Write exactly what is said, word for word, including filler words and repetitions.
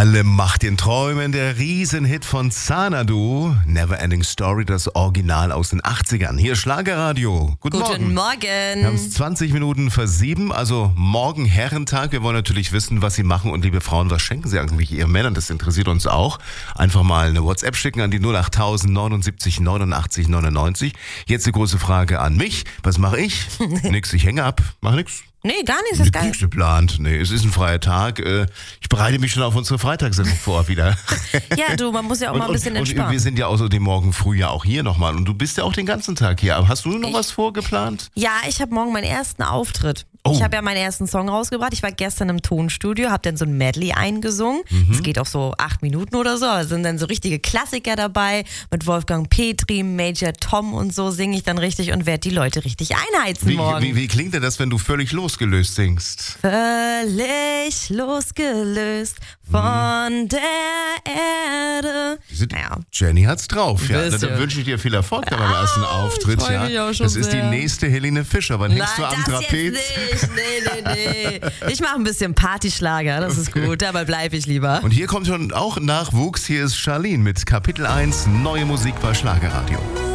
Alle Macht den Träumen, der Riesenhit von Xanadu, Never Ending Story, das Original aus den achtzigern. Hier Schlagerradio. Guten, Guten Morgen. Morgen. Wir haben es zwanzig Minuten vor sieben, also morgen Herrentag. Wir wollen natürlich wissen, was Sie machen und liebe Frauen, was schenken Sie eigentlich Ihren Männern? Das interessiert uns auch. Einfach mal eine WhatsApp schicken an die null acht tausend neunundsiebzig neunundachtzig neunundneunzig. Jetzt die große Frage an mich. Was mache ich? Nix, ich hänge ab. Mach nix. Nee, gar nichts, ist geil. Nichts geplant. Nee, es ist ein freier Tag. Ich bereite mich schon auf unsere Freitagssendung vor wieder. Ja, du, man muss ja auch und, mal ein bisschen und, entspannen. Und wir sind ja außerdem morgen früh ja auch hier nochmal. Und du bist ja auch den ganzen Tag hier. Aber hast du noch Ich- was vorgeplant? Ja, ich habe morgen meinen ersten Auftritt. Oh. Ich habe ja meinen ersten Song rausgebracht. Ich war gestern im Tonstudio, habe dann so ein Medley eingesungen. Es Mhm. geht auch so acht Minuten oder so. Da sind dann so richtige Klassiker dabei. Mit Wolfgang Petri, Major Tom und so singe ich dann richtig und werde die Leute richtig einheizen Wie, morgen. wie, wie klingt denn das, wenn du völlig losgelöst singst? Völlig losgelöst von der Erde. Sind- Naja. Jenny hat's drauf. Ja, Bisschen. dann wünsche ich dir viel Erfolg bei meinem ersten Auftritt. freu Ja. mich auch schon Das ist sehr. die nächste Helene Fischer. Wann hängst du am das Trapez? jetzt nicht. Nee, nee, nee. Ich mache ein bisschen Partyschlager, das ist gut, dabei bleibe ich lieber. Und hier kommt schon auch Nachwuchs. Hier ist Charlene mit Kapitel eins, neue Musik bei Schlagerradio.